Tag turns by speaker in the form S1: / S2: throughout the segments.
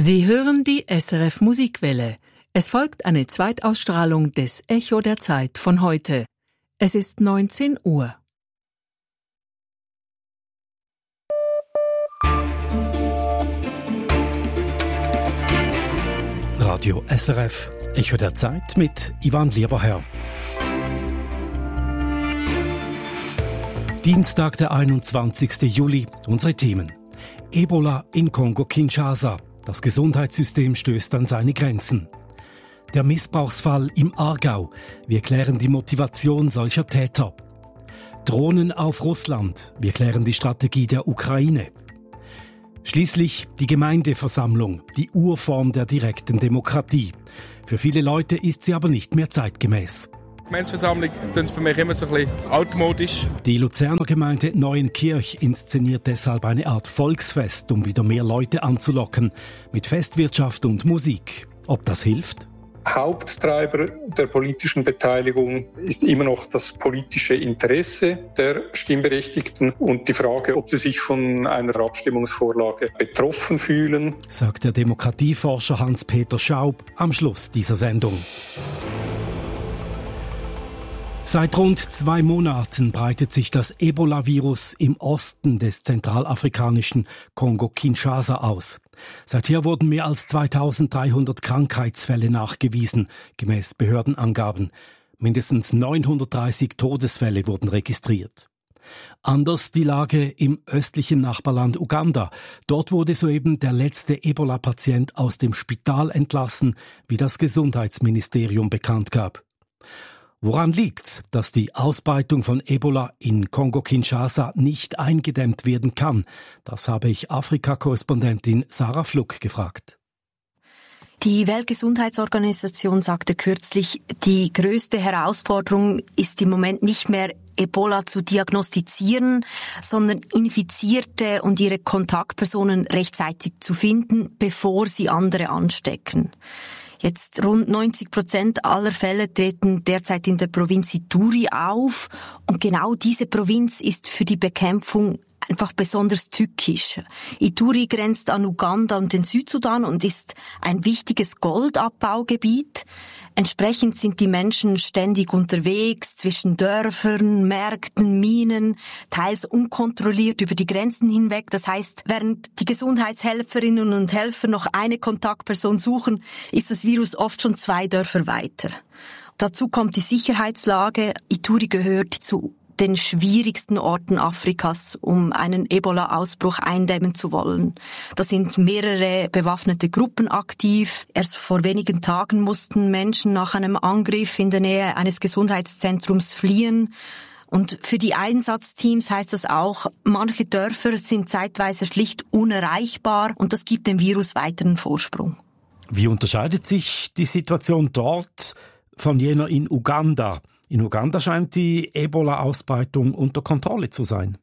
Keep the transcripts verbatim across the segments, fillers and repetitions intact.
S1: Sie hören die S R F Musikwelle. Es folgt eine Zweitausstrahlung des Echo der Zeit von heute. Es ist neunzehn Uhr.
S2: Radio S R F, Echo der Zeit mit Ivan Lieberherr. Dienstag, der einundzwanzigsten Juli, unsere Themen. Ebola in Kongo-Kinshasa. Das Gesundheitssystem stößt an seine Grenzen. Der Missbrauchsfall im Aargau. Wir klären die Motivation solcher Täter. Drohnen auf Russland. Wir klären die Strategie der Ukraine. Schließlich die Gemeindeversammlung, die Urform der direkten Demokratie. Für viele Leute ist sie aber nicht mehr zeitgemäß.
S3: Die Gemeindeversammlung klingt für mich immer so ein bisschen altmodisch.
S2: Die Luzerner Gemeinde Neuenkirch inszeniert deshalb eine Art Volksfest, um wieder mehr Leute anzulocken, mit Festwirtschaft und Musik. Ob das hilft?
S4: Haupttreiber der politischen Beteiligung ist immer noch das politische Interesse der Stimmberechtigten und die Frage, ob sie sich von einer Abstimmungsvorlage betroffen fühlen,
S2: sagt der Demokratieforscher Hans-Peter Schaub am Schluss dieser Sendung. Seit rund zwei Monaten breitet sich das Ebola-Virus im Osten des zentralafrikanischen Kongo-Kinshasa aus. Seither wurden mehr als zweitausenddreihundert Krankheitsfälle nachgewiesen, gemäß Behördenangaben. Mindestens neunhundertdreißig Todesfälle wurden registriert. Anders die Lage im östlichen Nachbarland Uganda. Dort wurde soeben der letzte Ebola-Patient aus dem Spital entlassen, wie das Gesundheitsministerium bekannt gab. Woran liegt's, dass die Ausbreitung von Ebola in Kongo-Kinshasa nicht eingedämmt werden kann? Das habe ich Afrika-Korrespondentin Sarah Fluck gefragt.
S5: Die Weltgesundheitsorganisation sagte kürzlich, die größte Herausforderung ist im Moment nicht mehr Ebola zu diagnostizieren, sondern Infizierte und ihre Kontaktpersonen rechtzeitig zu finden, bevor sie andere anstecken. Jetzt rund neunzig Prozent aller Fälle treten derzeit in der Provinz Ituri auf und genau diese Provinz ist für die Bekämpfung einfach besonders tückisch. Ituri grenzt an Uganda und den Südsudan und ist ein wichtiges Goldabbaugebiet. Entsprechend sind die Menschen ständig unterwegs zwischen Dörfern, Märkten, Minen, teils unkontrolliert über die Grenzen hinweg. Das heißt, während die Gesundheitshelferinnen und Helfer noch eine Kontaktperson suchen, ist das Virus oft schon zwei Dörfer weiter. Dazu kommt die Sicherheitslage. Ituri gehört zu den schwierigsten Orten Afrikas, um einen Ebola-Ausbruch eindämmen zu wollen. Da sind mehrere bewaffnete Gruppen aktiv. Erst vor wenigen Tagen mussten Menschen nach einem Angriff in der Nähe eines Gesundheitszentrums fliehen. Und für die Einsatzteams heißt das auch, manche Dörfer sind zeitweise schlicht unerreichbar und das gibt dem Virus weiteren Vorsprung.
S2: Wie unterscheidet sich die Situation dort von jener in Uganda? In Uganda scheint die Ebola-Ausbreitung unter Kontrolle zu sein.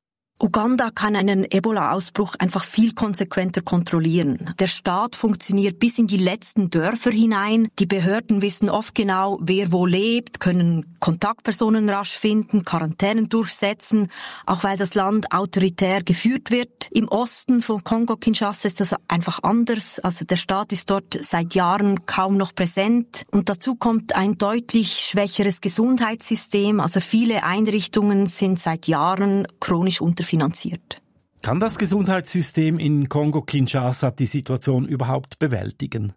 S5: Uganda kann einen Ebola-Ausbruch einfach viel konsequenter kontrollieren. Der Staat funktioniert bis in die letzten Dörfer hinein. Die Behörden wissen oft genau, wer wo lebt, können Kontaktpersonen rasch finden, Quarantänen durchsetzen, auch weil das Land autoritär geführt wird. Im Osten von Kongo-Kinshasa ist das einfach anders. Also der Staat ist dort seit Jahren kaum noch präsent. Und dazu kommt ein deutlich schwächeres Gesundheitssystem. Also viele Einrichtungen sind seit Jahren chronisch unterfinanziert. finanziert.
S2: Kann das Gesundheitssystem in Kongo-Kinshasa die Situation überhaupt bewältigen?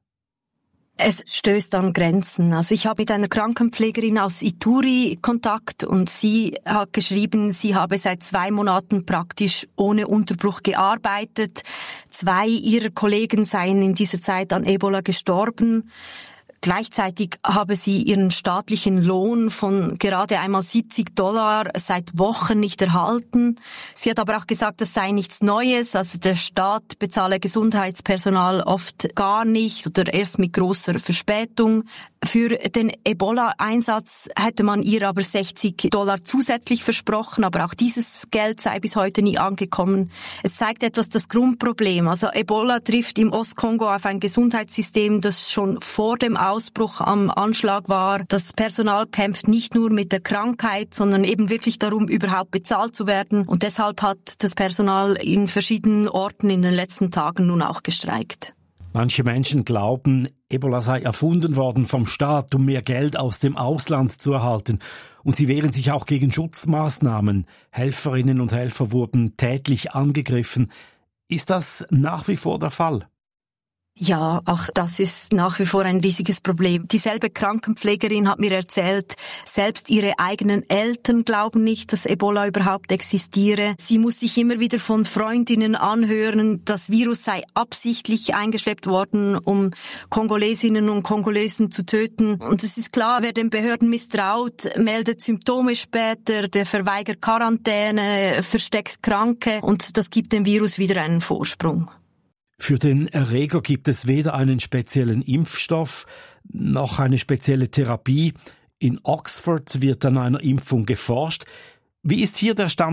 S5: Es stößt an Grenzen. Also ich habe mit einer Krankenpflegerin aus Ituri Kontakt und sie hat geschrieben, sie habe seit zwei Monaten praktisch ohne Unterbruch gearbeitet. Zwei ihrer Kollegen seien in dieser Zeit an Ebola gestorben. Gleichzeitig habe sie ihren staatlichen Lohn von gerade einmal siebzig Dollar seit Wochen nicht erhalten. Sie hat aber auch gesagt, das sei nichts Neues. Also der Staat bezahle Gesundheitspersonal oft gar nicht oder erst mit großer Verspätung. Für den Ebola-Einsatz hätte man ihr aber sechzig Dollar zusätzlich versprochen, aber auch dieses Geld sei bis heute nie angekommen. Es zeigt etwas das Grundproblem. Also Ebola trifft im Ostkongo auf ein Gesundheitssystem, das schon vor dem Ausbruch am Anschlag war. Das Personal kämpft nicht nur mit der Krankheit, sondern eben wirklich darum, überhaupt bezahlt zu werden. Und deshalb hat das Personal in verschiedenen Orten in den letzten Tagen nun auch gestreikt.
S2: Manche Menschen glauben, Ebola sei erfunden worden vom Staat, um mehr Geld aus dem Ausland zu erhalten. Und sie wehren sich auch gegen Schutzmaßnahmen. Helferinnen und Helfer wurden tätlich angegriffen. Ist das nach wie vor der Fall?
S5: Ja, auch das ist nach wie vor ein riesiges Problem. Dieselbe Krankenpflegerin hat mir erzählt, selbst ihre eigenen Eltern glauben nicht, dass Ebola überhaupt existiere. Sie muss sich immer wieder von Freundinnen anhören, das Virus sei absichtlich eingeschleppt worden, um Kongolesinnen und Kongolesen zu töten. Und es ist klar, wer den Behörden misstraut, meldet Symptome später, der verweigert Quarantäne, versteckt Kranke und das gibt dem Virus wieder einen Vorsprung.
S2: Für den Erreger gibt es weder einen speziellen Impfstoff noch eine spezielle Therapie. In Oxford wird an einer Impfung geforscht. Wie ist hier der Stand